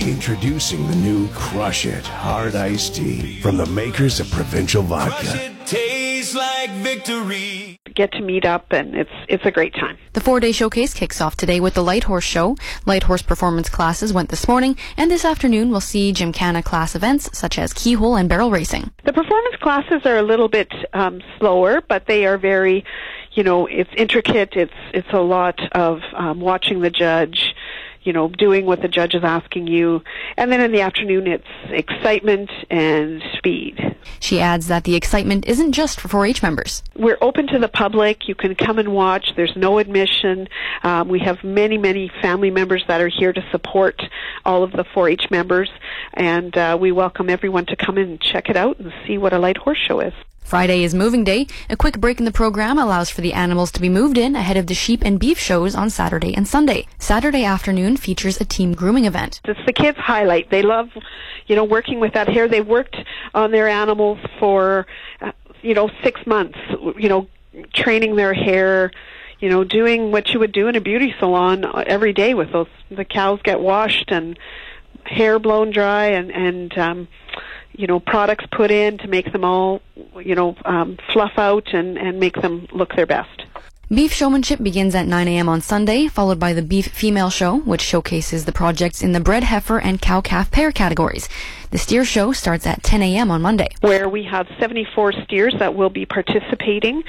Introducing the new Crush It Hard Iced Tea from the makers of Provincial Vodka. Tastes like victory. Get to meet up, and it's a great time. The 4-day showcase kicks off today with the Light Horse Show. Light Horse performance classes went this morning, and this afternoon we'll see Gymkhana class events such as keyhole and barrel racing. The performance classes are a little bit slower, but they are very, it's intricate. It's a lot of watching the judge, doing what the judge is asking you. And then in the afternoon, it's excitement and speed. She adds that the excitement isn't just for 4-H members. We're open to the public. You can come and watch. There's no admission. We have many, many family members that are here to support all of the 4-H members. And we welcome everyone to come in and check it out and see what a light horse show is. Friday is moving day. A quick break in the program allows for the animals to be moved in ahead of the sheep and beef shows on Saturday and Sunday. Saturday afternoon features a team grooming event. It's the kids' highlight. They love, working with that hair. They've worked on their animals for, 6 months, training their hair, doing what you would do in a beauty salon every day with those. The cows get washed and hair blown dry and products put in to make them all, fluff out and make them look their best. Beef showmanship begins at 9 a.m. on Sunday, followed by the Beef Female Show, which showcases the projects in the bred heifer and cow-calf pair categories. The steer show starts at 10 a.m. on Monday, where we have 74 steers that will be participating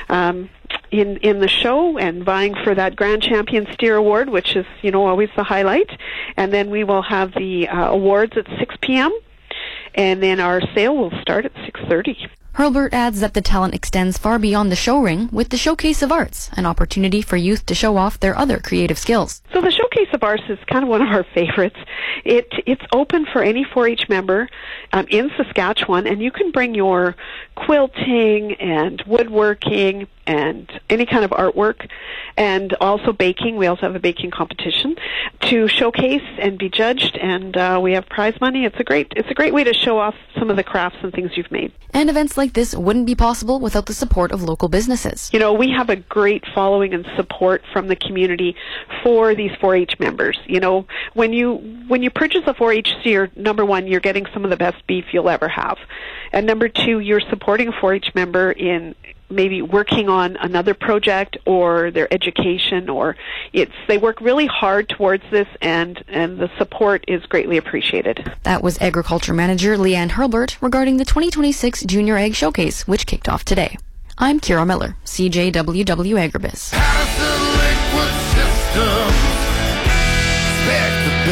in the show and vying for that Grand Champion Steer Award, which is, always the highlight. And then we will have the awards at 6 p.m., and then our sale will start at 6:30. Hurlbert adds that the talent extends far beyond the show ring with the Showcase of Arts, an opportunity for youth to show off their other creative skills. So the Showcase of Arts is kind of one of our favorites. It's open for any 4-H member in Saskatchewan, and you can bring your quilting and woodworking and any kind of artwork, and also baking. We also have a baking competition to showcase and be judged, and we have prize money. It's a great way to show off some of the crafts and things you've made. And events like this wouldn't be possible without the support of local businesses. We have a great following and support from the community for these 4-H members. When you purchase a 4-H steer, number one, you're getting some of the best beef you'll ever have, and number two, you're supporting a 4-H member in maybe working on another project or their education, or they work really hard towards this, and the support is greatly appreciated. That was Agriculture Manager Leanne Hurlbert regarding the 2026 Junior Ag Showcase, which kicked off today. I'm Kira Miller, CJWW Agribiz. Pattison Liquid Systems. Back to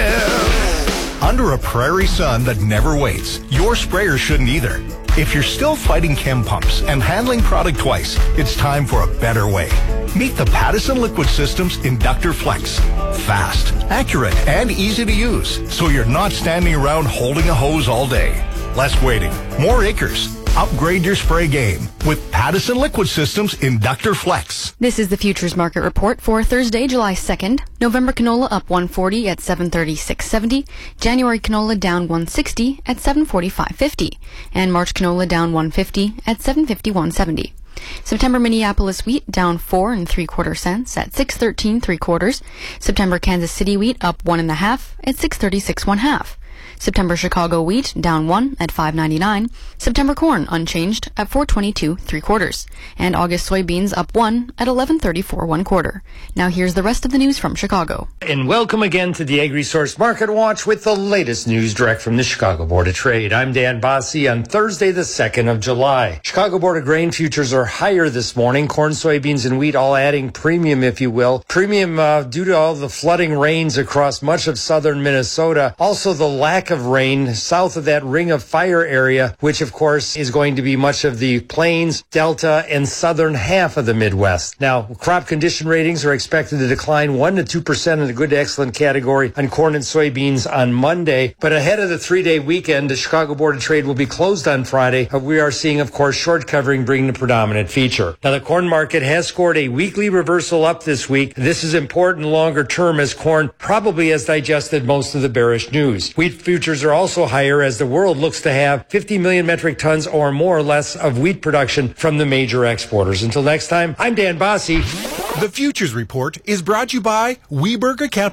bed. Under a prairie sun that never waits, your sprayer shouldn't either. If you're still fighting chem pumps and handling product twice, it's time for a better way. Meet the Pattison Liquid Systems Inductor Flex. Fast, accurate, and easy to use, so you're not standing around holding a hose all day. Less waiting, more acres. Upgrade your spray game with Pattison Liquid Systems Inductor Flex. This is the Futures Market Report for Thursday, July 2nd. November canola up 140 at 736.70. January canola down 160 at 745.50. And March canola down 150 at 751.70. September Minneapolis wheat down 4 3/4 cents at 613 3/4. September Kansas City wheat up 1.5 at 636 1/2. September Chicago wheat down 1 at 5.99. September corn unchanged at 4.22 3/4. And August soybeans up 1 at 11.34 1/4. Now here's the rest of the news from Chicago. And welcome again to the AgriSource Market Watch with the latest news direct from the Chicago Board of Trade. I'm Dan Bosse on Thursday, the 2nd of July. Chicago Board of Grain futures are higher this morning. Corn, soybeans, and wheat all adding premium, if you will. Premium due to all the flooding rains across much of southern Minnesota. Also the lack of rain south of that Ring of Fire area, which of course is going to be much of the plains, delta, and southern half of the Midwest. Now, crop condition ratings are expected to decline 1 to 2% in the good to excellent category on corn and soybeans on Monday. But ahead of the 3-day weekend, the Chicago Board of Trade will be closed on Friday. We are seeing, of course, short covering bring the predominant feature. Now, the corn market has scored a weekly reversal up this week. This is important longer term as corn probably has digested most of the bearish news. Wheat futures are also higher as the world looks to have 50 million metric tons or more or less of wheat production from the major exporters. Until next time, I'm Dan Bosse. The Futures Report is brought to you by Weberg Account.